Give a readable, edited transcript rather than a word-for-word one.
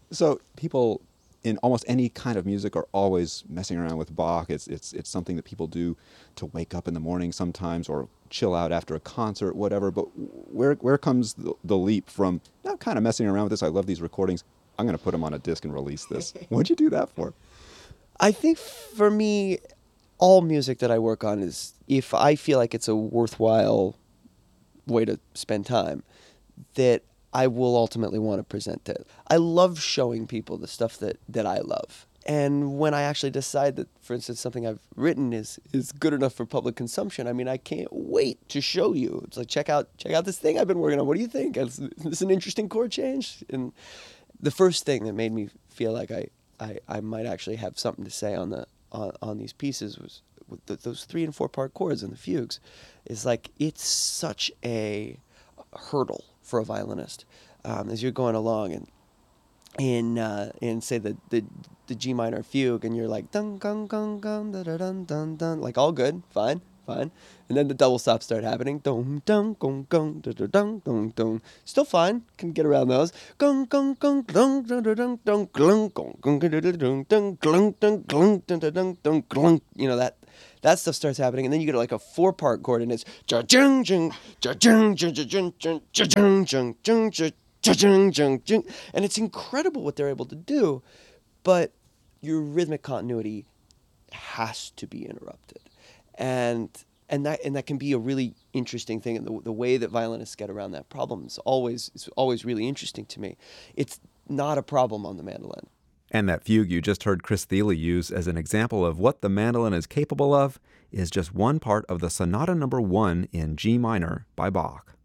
So people in almost any kind of music are always messing around with Bach. It's something that people do to wake up in the morning sometimes, or chill out after a concert, whatever. But where comes the leap from, "No, I'm kind of messing around with this. I love these recordings. I'm going to put them on a disc and release this." What'd you do that for? I think for me, all music that I work on is if I feel like it's a worthwhile way to spend time, that I will ultimately want to present it. I love showing people the stuff that I love. And when I actually decide that, for instance, something I've written is good enough for public consumption, I mean, I can't wait to show you. It's like, check out this thing I've been working on. What do you think? Is this an interesting chord change? And the first thing that made me feel like I might actually have something to say on these pieces was with those 3 and 4 part chords and the fugues. Is like, it's such a hurdle for a violinist as you're going along and in say the G minor fugue, and you're like dun dun dun dun dun dun dun dun, like all good, fine, fine, and then the double stops start happening, dun dun dun dun dun dun dun dun, still fine, can get around those, dun dun dun dun dun dun dun dun dun dun dun dun dun dun, you know, that stuff starts happening, and then you get like a 4 part chord, and it's ja jung jung ja jung jung jung jung ja jung jung jung ja jung jung jung, and it's incredible what they're able to do, but your rhythmic continuity has to be interrupted, and that can be a really interesting thing, and the way that violinists get around that problem is always really interesting to me. It's not a problem on the mandolin. And that fugue you just heard Chris Thile use as an example of what the mandolin is capable of is just one part of the Sonata Number 1 in G minor by Bach.